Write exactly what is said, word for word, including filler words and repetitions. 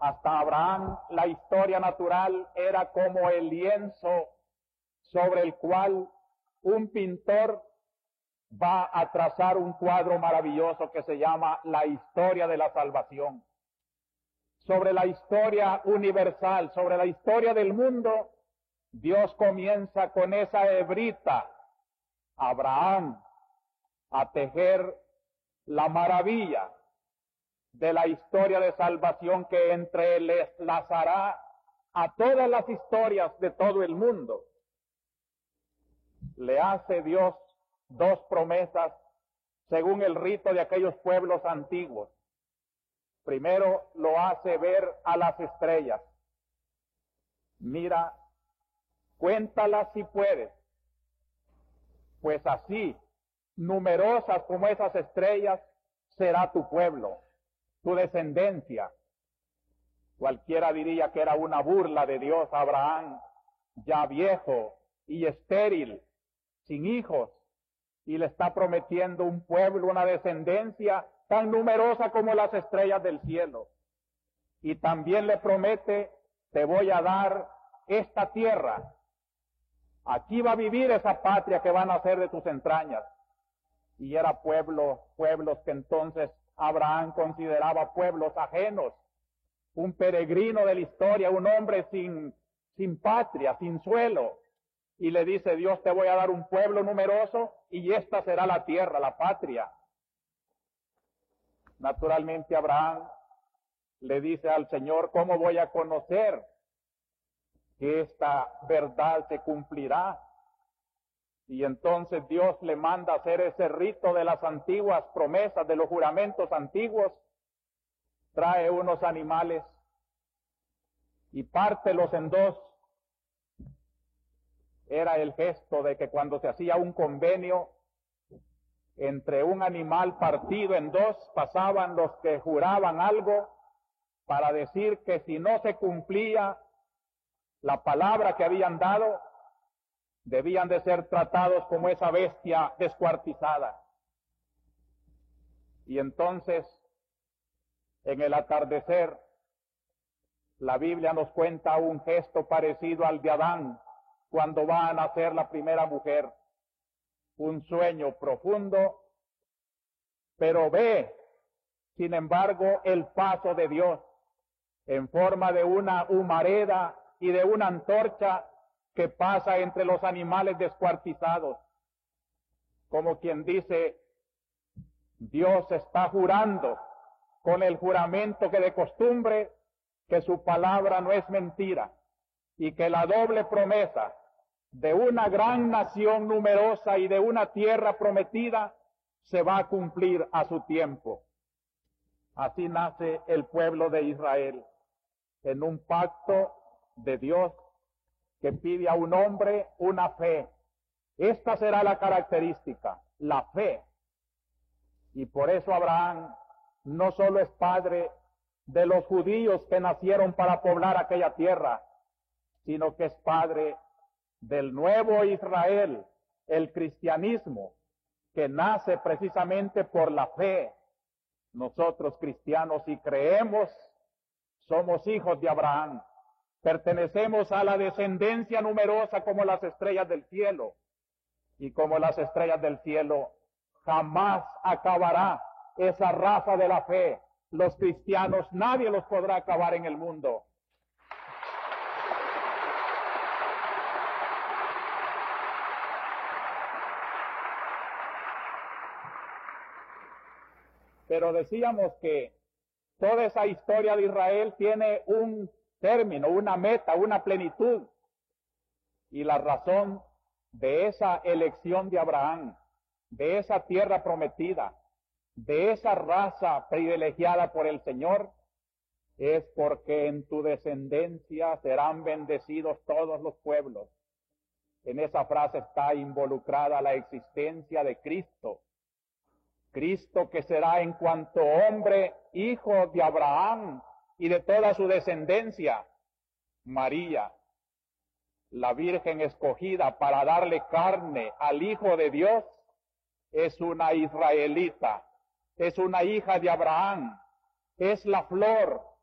Hasta Abraham, la historia natural era como el lienzo sobre el cual un pintor va a trazar un cuadro maravilloso que se llama la historia de la salvación. Sobre la historia universal, sobre la historia del mundo, Dios comienza con esa hebrita, Abraham, a tejer la maravilla de la historia de salvación que entrelazará a todas las historias de todo el mundo. Le hace Dios dos promesas según el rito de aquellos pueblos antiguos. Primero lo hace ver a las estrellas. Mira, cuéntalas si puedes, pues así, numerosas como esas estrellas, será tu pueblo, tu descendencia. Cualquiera diría que era una burla de Dios a Abraham, ya viejo y estéril, sin hijos, y le está prometiendo un pueblo, una descendencia tan numerosa como las estrellas del cielo. Y también le promete, te voy a dar esta tierra. Aquí va a vivir esa patria que van a nacer de tus entrañas. Y era pueblo, pueblos que entonces Abraham consideraba pueblos ajenos, un peregrino de la historia, un hombre sin, sin patria, sin suelo. Y le dice Dios, te voy a dar un pueblo numeroso y esta será la tierra, la patria. Naturalmente Abraham le dice al Señor, ¿cómo voy a conocer que esta verdad se cumplirá? Y entonces Dios le manda hacer ese rito de las antiguas promesas, de los juramentos antiguos. Trae unos animales y pártelos en dos. Era el gesto de que cuando se hacía un convenio entre un animal partido en dos, pasaban los que juraban algo para decir que si no se cumplía la palabra que habían dado, debían de ser tratados como esa bestia descuartizada. Y entonces, en el atardecer, la Biblia nos cuenta un gesto parecido al de Adán, cuando va a nacer la primera mujer. Un sueño profundo, pero ve, sin embargo, el paso de Dios en forma de una humareda y de una antorcha que pasa entre los animales descuartizados. Como quien dice, Dios está jurando con el juramento que de costumbre, que su palabra no es mentira y que la doble promesa de una gran nación numerosa y de una tierra prometida se va a cumplir a su tiempo. Así nace el pueblo de Israel, en un pacto de Dios que pide a un hombre una fe. Esta será la característica, la fe. Y por eso Abraham no solo es padre de los judíos que nacieron para poblar aquella tierra, sino que es padre del nuevo Israel, el cristianismo, que nace precisamente por la fe. Nosotros cristianos, si creemos, somos hijos de Abraham, pertenecemos a la descendencia numerosa como las estrellas del cielo, y como las estrellas del cielo, jamás acabará esa raza de la fe. Los cristianos, nadie los podrá acabar en el mundo. Pero decíamos que toda esa historia de Israel tiene un término, una meta, una plenitud. Y la razón de esa elección de Abraham, de esa tierra prometida, de esa raza privilegiada por el Señor, es porque en tu descendencia serán bendecidos todos los pueblos. En esa frase está involucrada la existencia de Cristo. Cristo que será en cuanto hombre, hijo de Abraham y de toda su descendencia. María, la Virgen escogida para darle carne al Hijo de Dios, es una israelita, es una hija de Abraham, es la flor